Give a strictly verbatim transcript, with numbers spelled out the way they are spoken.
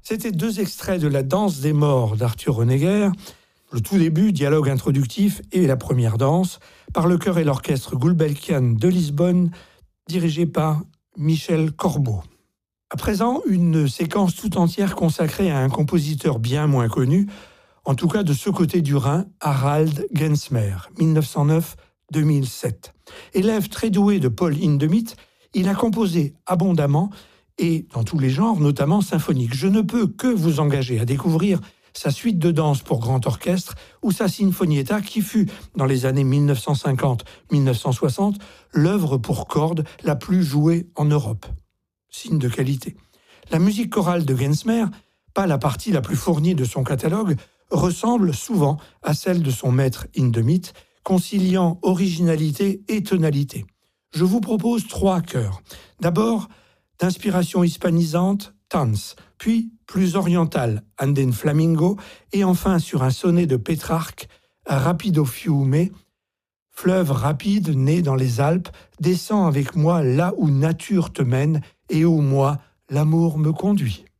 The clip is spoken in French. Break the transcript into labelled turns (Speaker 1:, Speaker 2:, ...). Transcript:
Speaker 1: C'était deux extraits de La danse des morts d'Arthur Honegger, le tout début, dialogue introductif et la première danse, par le chœur et l'orchestre Gulbenkian de Lisbonne, dirigé par Michel Corbeau. À présent, une séquence tout entière consacrée à un compositeur bien moins connu, en tout cas de ce côté du Rhin, Harald Gensmer, mille neuf cent neuf à deux mille sept. Élève très doué de Paul Hindemith, il a composé abondamment et dans tous les genres, notamment symphoniques. Je ne peux que vous engager à découvrir sa suite de danse pour grand orchestre ou sa Sinfonietta qui fut, dans les années mille neuf cent cinquante à mille neuf cent soixante, l'œuvre pour cordes la plus jouée en Europe. Signe de qualité. La musique chorale de Gensmer, pas la partie la plus fournie de son catalogue, ressemble souvent à celle de son maître Hindemith, conciliant originalité et tonalité. Je vous propose trois chœurs. D'abord, d'inspiration hispanisante, Tanz, puis plus orientale, An den Flamingo, et enfin sur un sonnet de Pétrarque, Rapido fiume, fleuve rapide né dans les Alpes, descends avec moi là où nature te mène et où moi l'amour me conduit.